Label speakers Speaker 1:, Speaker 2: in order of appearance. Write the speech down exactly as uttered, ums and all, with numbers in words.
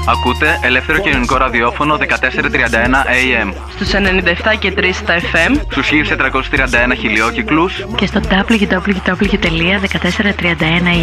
Speaker 1: Ακούτε ελεύθερο κοινωνικό ραδιόφωνο δεκατέσσερα τριάντα ένα έι εμ.
Speaker 2: Στους ενενήντα επτά και τρία στα εφ εμ.
Speaker 1: Στους χίλια τετρακόσιους τριάντα ένα χιλιόκυκλους.
Speaker 2: Και στο double-u double-u double-u τελεία δεκατέσσερα τριάντα ένα